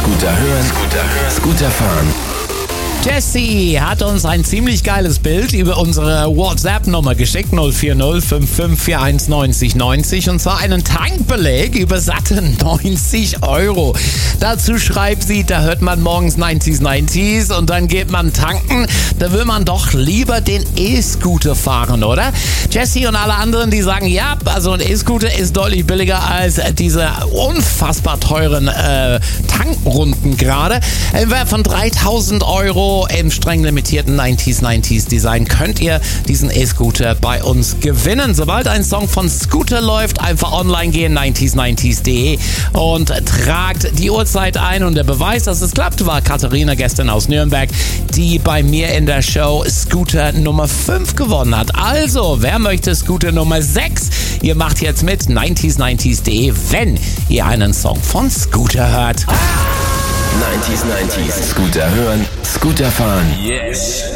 Scooter hören, Scooter fahren. Jesse hat uns ein ziemlich geiles Bild über unsere WhatsApp-Nummer geschickt, 040 5541 90 90, und zwar einen Tankbeleg über satte 90 €. Dazu schreibt sie, da hört man morgens 90s und dann geht man tanken. Da will man doch lieber den E-Scooter fahren, oder? Jesse und alle anderen, die sagen, ja, also ein E-Scooter ist deutlich billiger als diese unfassbar teuren Tankrunden gerade. Im Wert von 3.000 € im streng limitierten 90s Design könnt ihr diesen E-Scooter bei uns gewinnen. Sobald ein Song von Scooter läuft, einfach online gehen, 90s.de, und tragt die Uhrzeit ein. Und der Beweis, dass es klappt, war Katharina gestern aus Nürnberg, die bei mir in der Show Scooter Nummer 5 gewonnen hat. Also, wer möchte Scooter Nummer 6? Ihr macht jetzt mit 90s.de, wenn ihr einen Song von Scooter hört. 90s. Scooter hören, Scooter fahren. Yes.